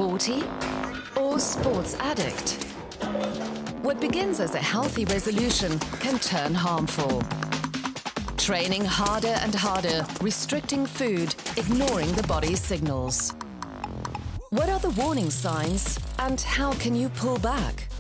sporty or sports addict? What begins as a healthy resolution can turn harmful. Training harder and harder, restricting food, ignoring the body's signals. What are the warning signs and how can you pull back?